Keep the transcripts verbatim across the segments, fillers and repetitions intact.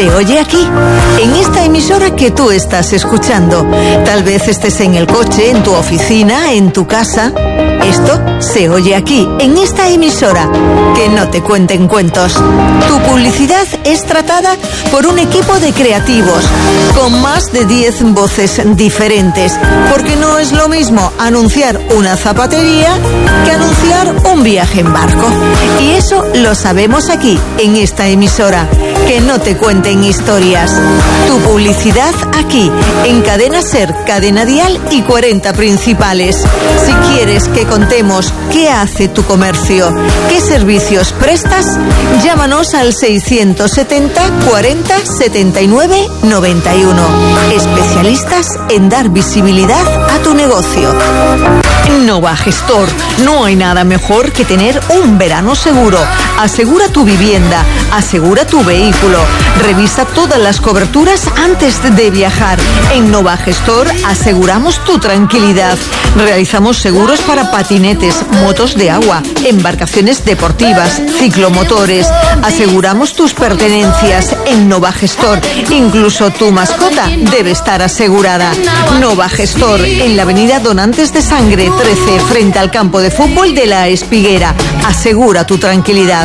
se oye aquí, en esta emisora que tú estás escuchando. Tal vez estés en el coche, en tu oficina, en tu casa. Esto se oye aquí, en esta emisora. Que no te cuenten cuentos. Tu publicidad es tratada por un equipo de creativos con más de diez voces diferentes, porque no es lo mismo anunciar una zapatería que anunciar un viaje en barco. Y eso lo sabemos aquí, en esta emisora. Que no te cuenten historias. Tu publicidad aquí, en Cadena Ser, Cadena Dial y cuarenta Principales. Si quieres que contemos qué hace tu comercio, qué servicios prestas, llámanos al seiscientos setenta cuarenta setenta y nueve noventa y uno. Especialistas en dar visibilidad a tu negocio. Nova Gestor. No hay nada mejor que tener un verano seguro. Asegura tu vivienda, asegura tu vehículo. Revisa todas las coberturas antes de viajar. En Nova Gestor aseguramos tu tranquilidad. Realizamos seguros para patinetes, motos de agua, embarcaciones deportivas, ciclomotores. Aseguramos tus pertenencias en Nova Gestor. Incluso tu mascota debe estar asegurada. Nova Gestor, en la avenida Donantes de Sangre trece, frente al campo de fútbol de La Espiguera. Asegura tu tranquilidad.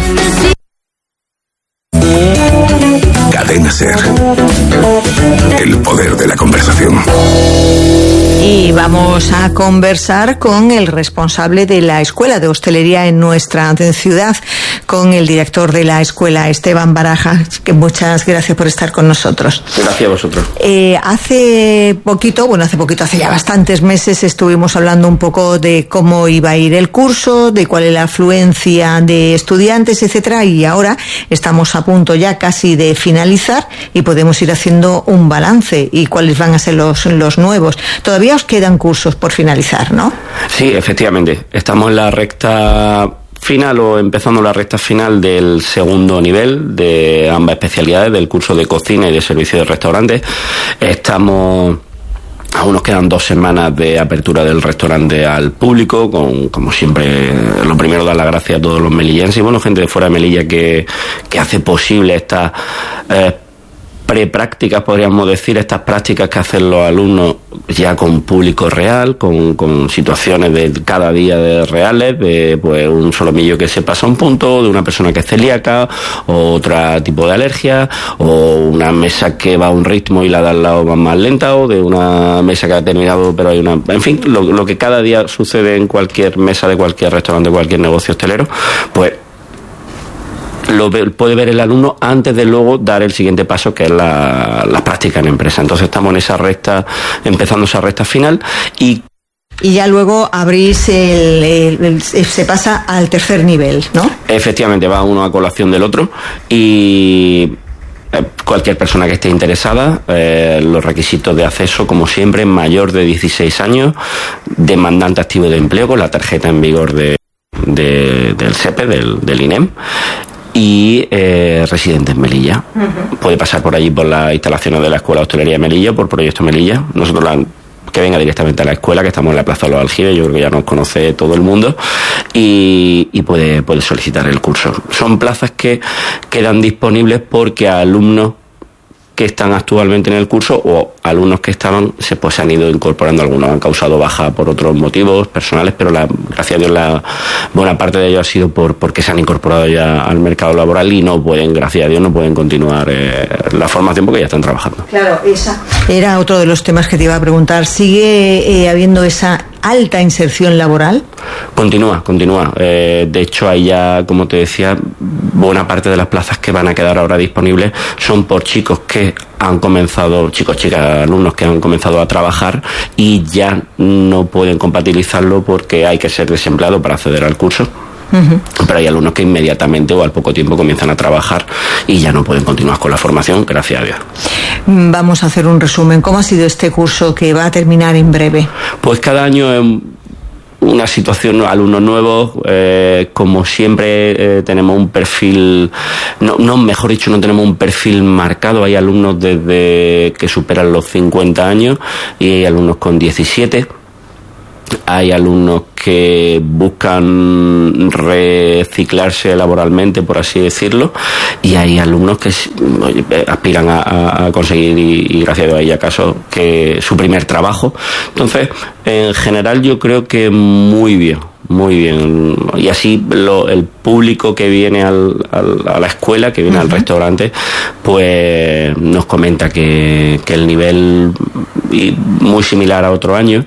Cadena Ser. El poder de la conversación. Y vamos a conversar con el responsable de la Escuela de Hostelería en nuestra ciudad, con el director de la escuela, Esteban Baraja, que muchas gracias por estar con nosotros. Gracias a vosotros. Eh, hace poquito, bueno, hace poquito, hace ya bastantes meses estuvimos hablando un poco de cómo iba a ir el curso, de cuál es la afluencia de estudiantes, etcétera, y ahora estamos a punto ya casi de finalizar y podemos ir haciendo un balance y cuáles van a ser los, los nuevos. Todavía os quedan cursos por finalizar, ¿no? Sí, efectivamente. Estamos en la recta final o empezando la recta final del segundo nivel de ambas especialidades, del curso de cocina y de servicio de restaurantes. Estamos... Aún nos quedan dos semanas de apertura del restaurante al público, con, como siempre, lo primero dar las gracias a todos los melillenses y bueno, gente de fuera de Melilla que, que hace posible esta eh, preprácticas, podríamos decir, estas prácticas que hacen los alumnos ya con público real, con, con situaciones de cada día de reales, de pues un solomillo que se pasa un punto, de una persona que es celíaca, o otro tipo de alergia, o una mesa que va a un ritmo y la de al lado va más lenta, o de una mesa que ha terminado pero hay una... En fin, lo, lo que cada día sucede en cualquier mesa de cualquier restaurante, de cualquier negocio hostelero, pues lo puede ver el alumno antes de luego dar el siguiente paso, que es la, la práctica en empresa. Entonces estamos en esa recta, empezando esa recta final y Y ya luego abrís el, el, el, se pasa al tercer nivel, ¿no? Efectivamente, va uno a colación del otro y cualquier persona que esté interesada, eh, los requisitos de acceso, como siempre, mayor de dieciséis años, demandante activo de empleo con la tarjeta en vigor de, de del S E P E, del, del I N E M, y eh, residente en Melilla. Uh-huh. Puede pasar por allí por las instalaciones de la Escuela de Hostelería de Melilla, por Proyecto Melilla. Nosotros la, que venga directamente a la escuela, que estamos en la Plaza de los Aljibes, yo creo que ya nos conoce todo el mundo, y, y puede, puede solicitar el curso. Son plazas que quedan disponibles porque a alumnos que están actualmente en el curso o alumnos que estaban se pues se han ido incorporando, algunos han causado baja por otros motivos personales, pero la, gracias a Dios la buena parte de ellos ha sido por porque se han incorporado ya al mercado laboral y no pueden, gracias a Dios, no pueden continuar eh, la formación porque ya están trabajando. Claro, esa era otro de los temas que te iba a preguntar. ¿Sigue eh, habiendo esa alta inserción laboral? Continúa, continúa. Eh, de hecho, hay ya, como te decía, buena parte de las plazas que van a quedar ahora disponibles son por chicos que han comenzado, chicos, chicas, alumnos que han comenzado a trabajar y ya no pueden compatibilizarlo porque hay que ser desempleado para acceder al curso. Uh-huh. Pero hay alumnos que inmediatamente o al poco tiempo comienzan a trabajar y ya no pueden continuar con la formación, gracias a Dios. Vamos a hacer un resumen. ¿Cómo ha sido este curso que va a terminar en breve? Pues cada año es una situación, alumnos nuevos, eh, como siempre eh, tenemos un perfil, no, no, mejor dicho, no tenemos un perfil marcado. Hay alumnos desde que superan los cincuenta años y hay alumnos con diecisiete. Hay alumnos que buscan reciclarse laboralmente, por así decirlo, y hay alumnos que oye, aspiran a, a, a conseguir, y, y gracias a Dios hay acaso, que su primer trabajo. Entonces, en general yo creo que muy bien, muy bien. Y así lo, el público que viene al, al, a la escuela, que viene uh-huh. al restaurante, pues nos comenta que, que el nivel muy similar a otro año,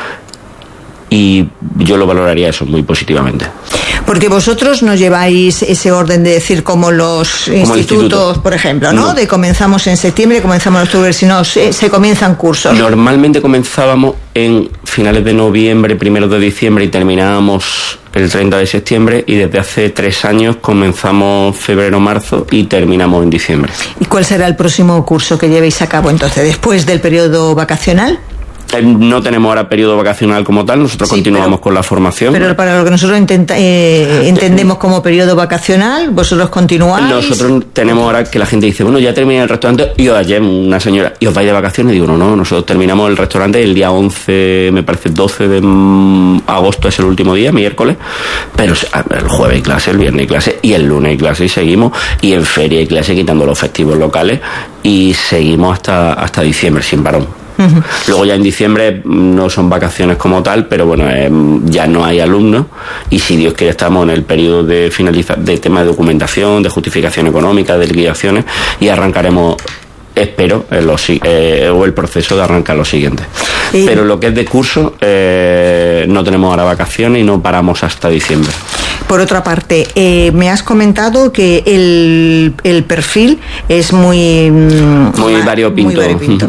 y yo lo valoraría eso muy positivamente. Porque vosotros no lleváis ese orden de decir como los como institutos, instituto. por ejemplo, ¿no? no? De comenzamos en septiembre, comenzamos en octubre, sino se, se comienzan cursos. Normalmente comenzábamos en finales de noviembre, primeros de diciembre, y terminábamos el treinta de septiembre, y desde hace tres años comenzamos febrero, marzo y terminamos en diciembre. ¿Y cuál será el próximo curso que llevéis a cabo entonces, después del periodo vacacional? No tenemos ahora periodo vacacional como tal, nosotros sí, continuamos pero, con la formación. Pero para lo que nosotros intenta, eh, entendemos como periodo vacacional, vosotros continuáis. Nosotros tenemos ahora que la gente dice, bueno, ya terminé el restaurante, y os ayer una señora, ¿y os vais de vacaciones? Y digo, no, no, nosotros terminamos el restaurante el día once, me parece doce de agosto es el último día, miércoles, pero el jueves hay clase, el viernes hay clase, y el lunes hay clase, y seguimos, y en feria hay clase, quitando los festivos locales, y seguimos hasta, hasta diciembre, sin parón. Uh-huh. Luego ya en diciembre no son vacaciones como tal, pero bueno, eh, ya no hay alumnos, y si Dios quiere estamos en el periodo de finaliza de tema de documentación, de justificación económica, de liquidaciones, y arrancaremos, espero, en los, eh, o el proceso de arrancar los siguientes. Sí. Pero lo que es de curso, eh, no tenemos ahora vacaciones y no paramos hasta diciembre. Por otra parte, eh, me has comentado que el, el perfil es muy... Muy variopinto. Muy variopinto.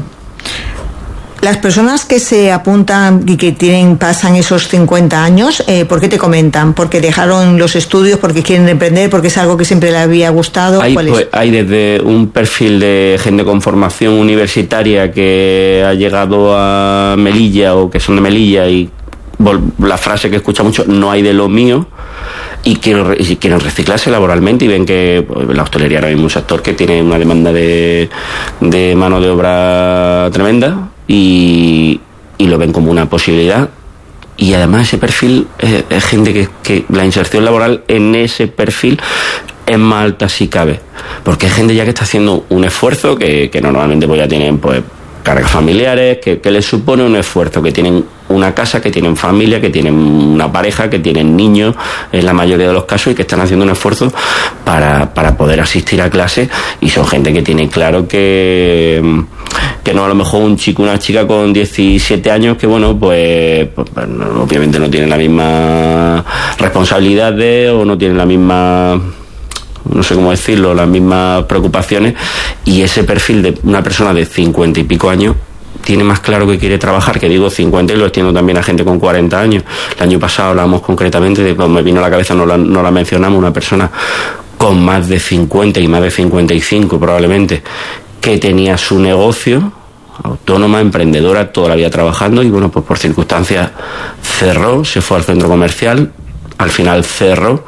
Las personas que se apuntan y que tienen pasan esos cincuenta años, eh, ¿por qué te comentan? ¿Porque dejaron los estudios, porque quieren emprender, porque es algo que siempre les había gustado? Hay, ¿Cuál pues, es? Hay desde un perfil de gente con formación universitaria que ha llegado a Melilla o que son de Melilla, y la frase que escucha mucho, no hay de lo mío, y quieren, y quieren reciclarse laboralmente, y ven que pues, la hostelería ahora mismo es un sector que tiene una demanda de, de mano de obra tremenda, y, y lo ven como una posibilidad. Y además ese perfil es, es gente que, que la inserción laboral en ese perfil es más alta si cabe, porque hay gente ya que está haciendo un esfuerzo que, que normalmente pues ya tienen pues cargas familiares, que, que les supone un esfuerzo, que tienen una casa, que tienen familia, que tienen una pareja, que tienen niños en la mayoría de los casos, y que están haciendo un esfuerzo para, para poder asistir a clase, y son gente que tiene claro que, que no a lo mejor un chico, una chica con diecisiete años que bueno, pues, pues no, obviamente no tienen la misma responsabilidades o no tienen la misma, no sé cómo decirlo, las mismas preocupaciones, y ese perfil de una persona de cincuenta y pico años tiene más claro que quiere trabajar, que digo cincuenta y lo extiendo también a gente con cuarenta años. El año pasado hablábamos concretamente de, pues me vino a la cabeza, no la, no la mencionamos, una persona con más de cincuenta y más de cincuenta y cinco probablemente, que tenía su negocio, autónoma, emprendedora, toda la vida trabajando, y bueno, pues por circunstancias cerró, se fue al centro comercial, al final cerró,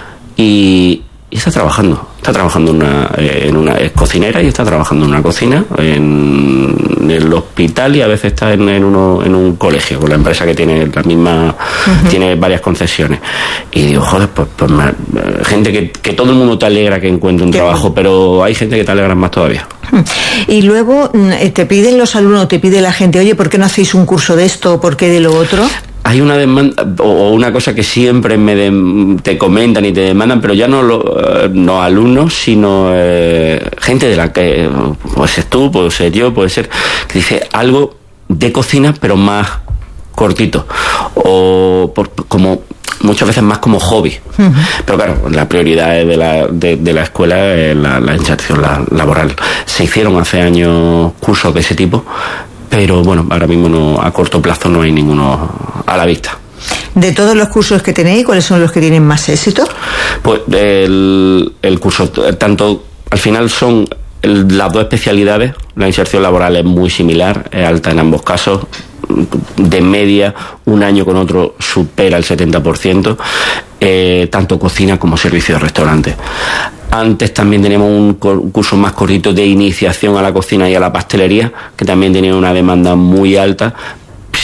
y y está trabajando, está trabajando una, en una, es cocinera y está trabajando en una cocina, en, en el hospital, y a veces está en, en, uno, en un colegio, con la empresa que tiene la misma, uh-huh. tiene varias concesiones. Y digo, joder, pues, pues me, gente que, que todo el mundo te alegra que encuentre un Qué trabajo, bueno. Pero hay gente que te alegra más todavía. Y luego te piden los alumnos, te pide la gente, oye, ¿por qué no hacéis un curso de esto, por qué de lo otro? Hay una demanda o una cosa que siempre me de, te comentan y te demandan, pero ya no los no alumnos, sino eh, gente de la que puede ser tú, puede ser yo, puede ser que dice algo de cocina, pero más cortito, o por, como muchas veces más como hobby. Uh-huh. Pero claro, la prioridad de la, de, de la escuela es la, la inserción la, laboral. Se hicieron hace años cursos de ese tipo, pero bueno, ahora mismo no, a corto plazo no hay ninguno a la vista. De todos los cursos que tenéis, ¿cuáles son los que tienen más éxito? Pues el, el curso, tanto al final son el, las dos especialidades, la inserción laboral es muy similar, es alta en ambos casos, de media un año con otro supera el setenta por ciento, eh, tanto cocina como servicio de restaurante. Antes también teníamos un curso más cortito de iniciación a la cocina y a la pastelería, que también tenía una demanda muy alta.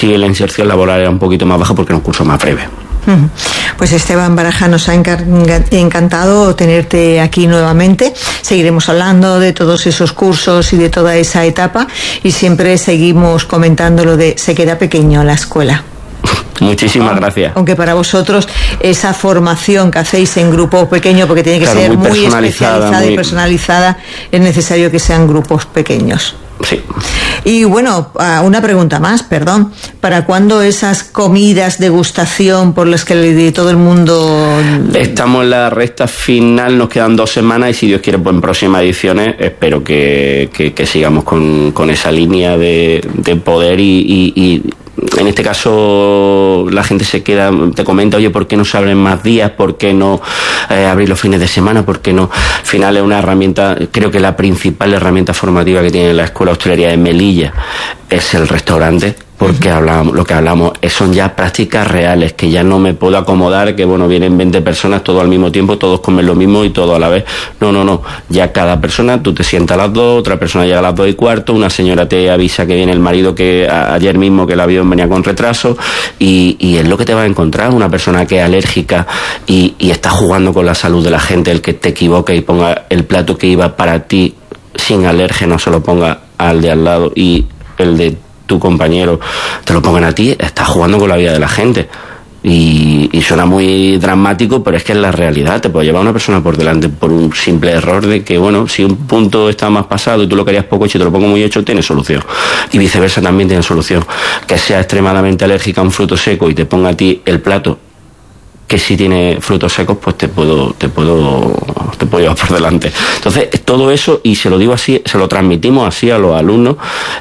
sí la inserción laboral era un poquito más baja porque era un curso más breve. Pues Esteban Baraja, nos ha encantado tenerte aquí nuevamente. Seguiremos hablando de todos esos cursos y de toda esa etapa, y siempre seguimos comentando lo de se queda pequeño la escuela. Muchísimas gracias. Aunque para vosotros esa formación que hacéis en grupo pequeño, porque tiene que claro, ser muy, muy especializada muy... y personalizada, es necesario que sean grupos pequeños. Sí. Y bueno, una pregunta más, perdón. ¿Para cuándo esas comidas degustación por las que todo el mundo...? Estamos en la recta final, nos quedan dos semanas y si Dios quiere, pues en próximas ediciones espero que, que, que sigamos con, con esa línea de, de poder y, y, y en este caso la gente se queda, te comenta, oye, ¿por qué no se abren más días? ¿Por qué no eh, abrir los fines de semana? ¿Por qué no? Al final es una herramienta, creo que la principal herramienta formativa que tiene la Escuela de Hostelería de Melilla es el restaurante, porque hablamos, lo que hablamos son ya prácticas reales, que ya no me puedo acomodar, que bueno, vienen veinte personas todos al mismo tiempo, todos comen lo mismo y todo a la vez. No, no, no, ya cada persona, tú te sientas a las dos, otra persona llega a las dos y cuarto, una señora te avisa que viene el marido que a, ayer mismo que el avión venía con retraso, y, y es lo que te vas a encontrar, una persona que es alérgica y, y está jugando con la salud de la gente, el que te equivoque y ponga el plato que iba para ti sin alérgeno, se lo ponga al de al lado y el de tu compañero te lo pongan a ti, estás jugando con la vida de la gente. Y, y suena muy dramático, pero es que es la realidad. Te puede llevar una persona por delante por un simple error de que, bueno, si un punto está más pasado y tú lo querías poco hecho y te lo pongo muy hecho, tiene solución. Y viceversa también tiene solución. Que sea extremadamente alérgica a un fruto seco y te ponga a ti el plato que si tiene frutos secos, pues te puedo, te puedo, te puedo llevar por delante. Entonces, todo eso, y se lo digo así, se lo transmitimos así a los alumnos,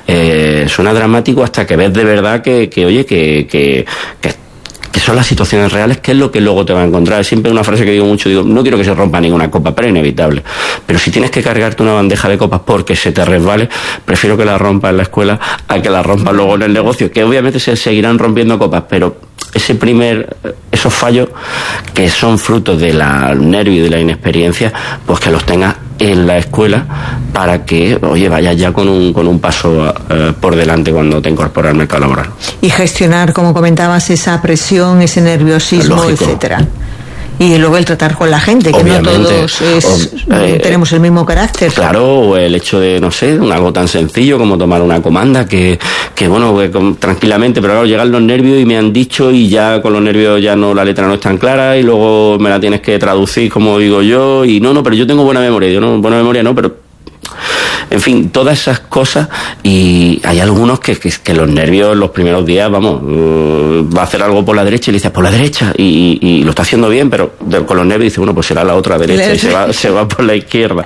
eh, suena dramático hasta que ves de verdad que, que oye, que, que, que que son las situaciones reales, que es lo que luego te va a encontrar. Siempre una frase que digo mucho, digo, no quiero que se rompa ninguna copa, pero es inevitable. Pero si tienes que cargarte una bandeja de copas porque se te resbale, prefiero que la rompas en la escuela a que la rompas luego en el negocio, que obviamente se seguirán rompiendo copas, pero ese primer, esos fallos que son frutos de la nervio y de la inexperiencia, pues que los tengas en la escuela para que, oye, vayas ya con un, con un paso eh, por delante cuando te incorporas al mercado laboral. Y gestionar, como comentabas, esa presión, ese nerviosismo, lógico, etcétera. Y luego el tratar con la gente, que obviamente, no todos es, o, eh, tenemos el mismo carácter. Claro, o el hecho de, no sé, un algo tan sencillo como tomar una comanda, que, que bueno, que con, tranquilamente, pero claro, llegan los nervios y me han dicho y ya con los nervios ya no, la letra no es tan clara y luego me la tienes que traducir como digo yo y no, no, pero yo tengo buena memoria, yo no, buena memoria no, pero... En fin, todas esas cosas, y hay algunos que, que, que los nervios los primeros días, vamos, uh, va a hacer algo por la derecha y le dices por la derecha y, y, y lo está haciendo bien, pero de, con los nervios dice, bueno, pues será la otra derecha y se va, se va por la izquierda.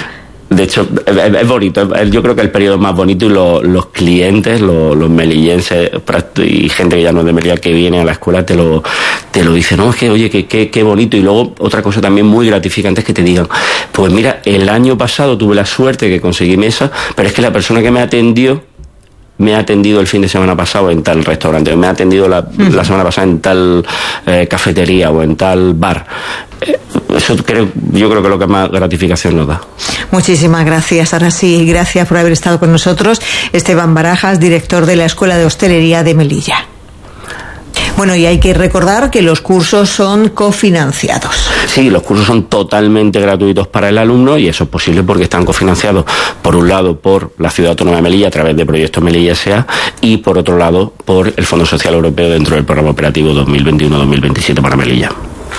De hecho, es, es bonito, es, yo creo que el periodo más bonito y lo, los clientes, los, los melillenses y gente que ya no es de Melilla que viene a la escuela te lo, te lo dice, no, es que oye, que, que, que bonito. Y luego otra cosa también muy gratificante es que te digan, pues mira, el año pasado tuve la suerte que conseguí mesa, pero es que la persona que me atendió me ha atendido el fin de semana pasado en tal restaurante, me ha atendido la, uh-huh. la semana pasada en tal eh, cafetería o en tal bar. Eh, eso creo, yo creo que es lo que más gratificación nos da. Muchísimas gracias. Ahora sí, gracias por haber estado con nosotros. Esteban Barajas, director de la Escuela de Hostelería de Melilla. Bueno, y hay que recordar que los cursos son cofinanciados. Sí, los cursos son totalmente gratuitos para el alumno y eso es posible porque están cofinanciados, por un lado, por la Ciudad Autónoma de Melilla a través de Proyecto Melilla S A y, por otro lado, por el Fondo Social Europeo dentro del Programa Operativo dos mil veintiuno dos mil veintisiete para Melilla.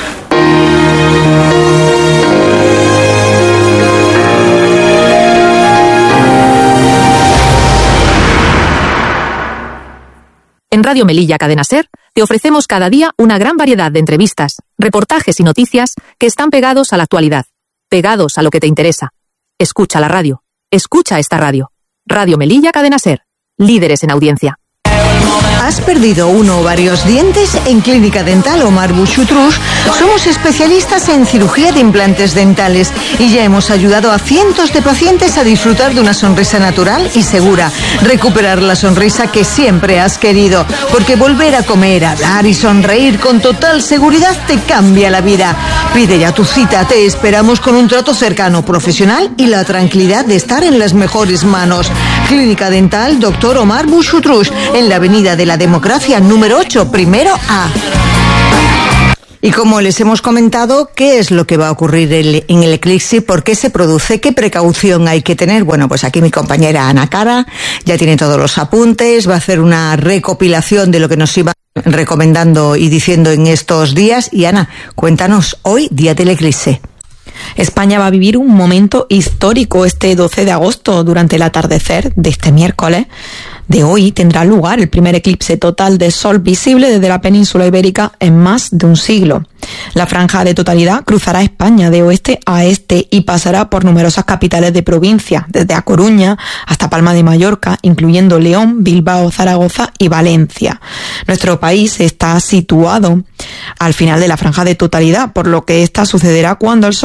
En Radio Melilla Cadena Ser te ofrecemos cada día una gran variedad de entrevistas, reportajes y noticias que están pegados a la actualidad, pegados a lo que te interesa. Escucha la radio, escucha esta radio. Radio Melilla Cadena Ser, líderes en audiencia. ¿Has perdido uno o varios dientes? En Clínica Dental Omar Buchutrus somos especialistas en cirugía de implantes dentales y ya hemos ayudado a cientos de pacientes a disfrutar de una sonrisa natural y segura, recuperar la sonrisa que siempre has querido, porque volver a comer, hablar y sonreír con total seguridad te cambia la vida. Pide ya tu cita, te esperamos con un trato cercano, profesional y la tranquilidad de estar en las mejores manos. Clínica Dental Doctor Omar Bushutrush, en la Avenida de la Democracia número ocho, primero A. Y como les hemos comentado, ¿qué es lo que va a ocurrir en el eclipse? ¿Por qué se produce? ¿Qué precaución hay que tener? Bueno, pues aquí mi compañera Ana Cara ya tiene todos los apuntes, va a hacer una recopilación de lo que nos iba recomendando y diciendo en estos días. Y Ana, cuéntanos, hoy, día del eclipse. España va a vivir un momento histórico este doce de agosto. Durante el atardecer de este miércoles de hoy tendrá lugar el primer eclipse total de sol visible desde la península ibérica en más de un siglo. La franja de totalidad cruzará España de oeste a este y pasará por numerosas capitales de provincia, desde A Coruña hasta Palma de Mallorca, incluyendo León, Bilbao, Zaragoza y Valencia. Nuestro país está situado al final de la franja de totalidad, por lo que esta sucederá cuando el sol